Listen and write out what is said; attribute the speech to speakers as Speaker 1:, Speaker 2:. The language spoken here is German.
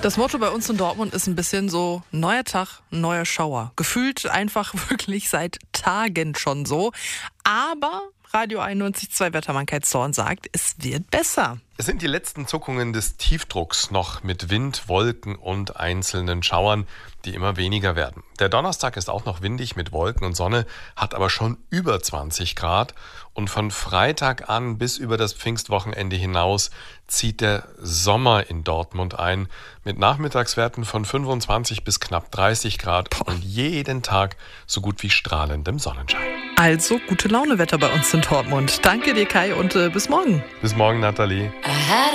Speaker 1: Das Motto bei uns in Dortmund ist ein bisschen so: neuer Tag, neuer Schauer. Gefühlt einfach wirklich seit Tagen schon so. Aber Radio 91.2 Wettermann Kai Zorn sagt, es wird besser.
Speaker 2: Es sind die letzten Zuckungen des Tiefdrucks noch mit Wind, Wolken und einzelnen Schauern, die immer weniger werden. Der Donnerstag ist auch noch windig mit Wolken und Sonne, hat aber schon über 20 Grad. Und von Freitag an bis über das Pfingstwochenende hinaus zieht der Sommer in Dortmund ein, mit Nachmittagswerten von 25 bis knapp 30 Grad und jeden Tag so gut wie strahlendem Sonnenschein.
Speaker 1: Also gute Laune Wetter bei uns in Dortmund. Danke dir, Kai, und bis morgen.
Speaker 2: Bis morgen, Nathalie.